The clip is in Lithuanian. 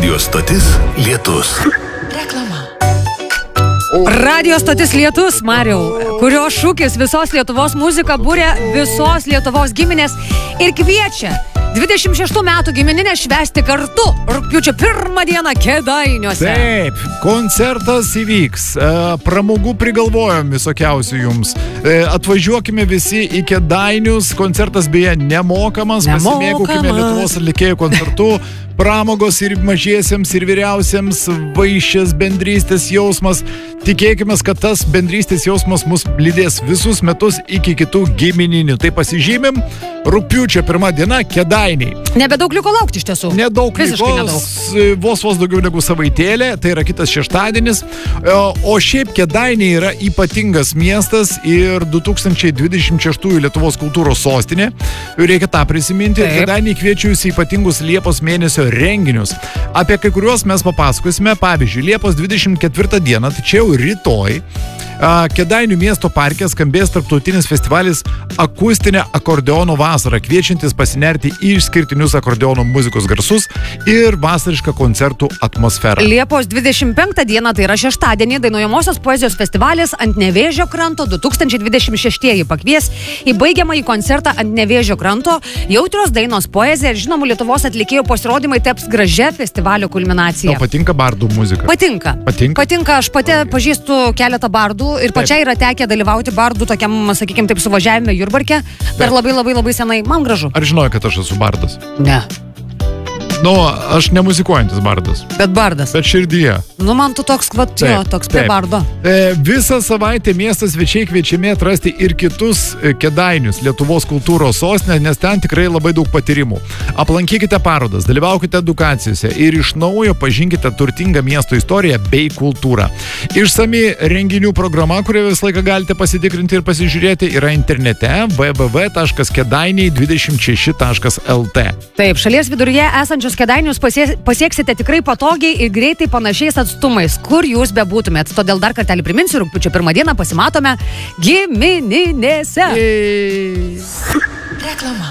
Radio stotis Lietus. Reklama. Radio stotis Lietus, Mariau, kurio šūkis visos Lietuvos muzika būrė visos Lietuvos giminės ir kviečia 26 metų gimininę švęsti kartu rugpjūčio 1 dieną Kėdainiuose. Taip, koncertas įvyks, pramogų prigalvojom visokiausių jums. Atvažiuokime visi į Kėdainius, koncertas beje nemokamas. Pasimėgaukime Lietuvos atlikėjų koncertu. Pramogos ir mažiesiems, ir vyriausiems, vaišės, bendrystės jausmas. Tikėkime, kad tas bendrystės jausmas mus lydės visus metus iki kitų gimininių. Tai pasižymim, rugpjūčio 1 diena Kėdainiai. Nebedaug liko laukti iš tiesų. Nedaug Visiškai liko, nedaug. vos daugiau negu savaitėlė, tai yra kitas šeštadienis. O šiaip Kėdainiai yra ypatingas miestas ir 2026 Lietuvos kultūros sostinė. Reikia tą prisiminti. Taip. Kėdainiai kviečiu jūs į ypatingus Liepos mėnesio renginius. Apie kai kuriuos mes papasakosime. Pavyzdžiui, Liepos 24 dieną, tai čia jau rytoj, Kėdainių miesto parke skambės tarptautinis festivalis Akustinė akordeono vasara, kviečiantis pasinerti į išskirtinius akordeono muzikos garsus ir vasarišką koncertų atmosferą. Liepos 25 dieną, tai yra šeštadienį, dainuojamosios poezijos festivalis Ant Nevėžio kranto 2026 pakvies į baigiamąjį koncertą Ant Nevėžio kranto. Jautrios dainos, poezija ir žinomų Lietuvos atlikėjų pasirodymai taps gražia festivalio kulminacija. Tau patinka bardų muzika? Patinka. Patinka? Aš pati pažįstu keletą bardų ir pačiai yra tekę dalyvauti bardų tokiam, sakykime, taip suvažiavime Jurbarke. Dar labai senai. Man gražu. Ar žinojai, kad aš esu bardas? Ne. Nu, aš nemuzikuojantis bardas. Bet bardas. Bet širdyje. Nu, man tu toks, toks prie bardo. Visą savaitę miestas svečiai kviečiami atrasti ir kitus Kėdainius, Lietuvos kultūros sostinę, nes ten tikrai labai daug patyrimų. Aplankykite parodas, dalyvaukite edukacijose ir iš naujo pažinkite turtingą miesto istoriją bei kultūrą. Išsami renginių programa, kurią visą laiką galite pasitikrinti ir pasižiūrėti, yra internete www.kedainiai26.lt. Taip, šalies viduryje esančios Kėdainius pasieksite tikrai patogiai ir greitai panašiais atstumais, kur jūs bebūtumėt. Todėl dar kartelį priminsiu, rugpjūčio 1 dieną pasimatome gimininėse. Reklama.